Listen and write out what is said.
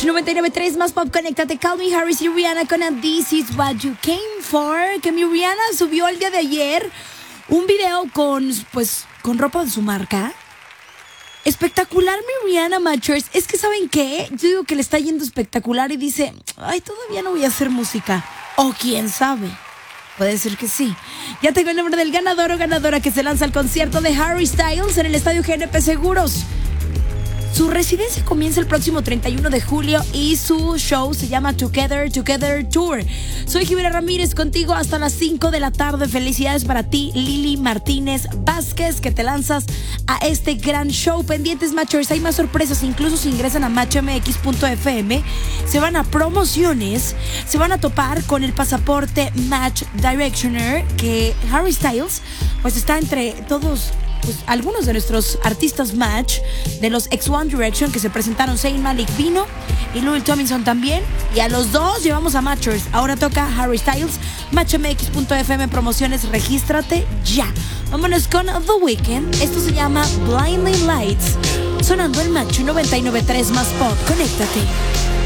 Match 99.3 más pop, conéctate. Calvin Harris y Rihanna con a This Is What You Came For. Que mi Rihanna subió el día de ayer un video con ropa de su marca. Espectacular mi Rihanna, Matchers. Es que ¿saben qué? Yo digo que le está yendo espectacular y dice, ay, todavía no voy a hacer música. O quién sabe. Puede ser que sí. Ya tengo el nombre del ganador o ganadora que se lanza al concierto de Harry Styles en el Estadio GNP Seguros. Su residencia comienza el próximo 31 de julio y su show se llama Together Tour. Soy Jimena Ramírez contigo hasta las 5 de la tarde. Felicidades para ti, Lili Martínez Vázquez, que te lanzas a este gran show. Pendientes, Matchers, hay más sorpresas. Incluso si ingresan a matchmx.fm, se van a promociones, se van a topar con el pasaporte Match Directioner, que Harry Styles pues está entre todos. Pues algunos de nuestros artistas Match de los ex One Direction que se presentaron. Zayn Malik vino y Louis Tomlinson también, y a los dos llevamos a Matchers. Ahora toca Harry Styles. Matchmx.fm promociones, regístrate ya. Vámonos con The Weeknd. Esto se llama Blinding Lights, sonando el Match 99.3 más pop. Conéctate.